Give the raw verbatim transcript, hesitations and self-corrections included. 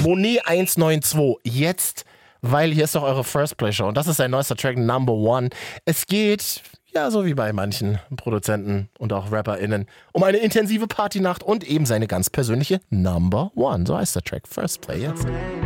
Monet eins neun zwei. Jetzt, weil hier ist doch eure First Play Show und das ist sein neuester Track Number One. Es geht, ja, so wie bei manchen Produzenten und auch RapperInnen, um eine intensive Partynacht und eben seine ganz persönliche Number One. So heißt der Track. First Play jetzt.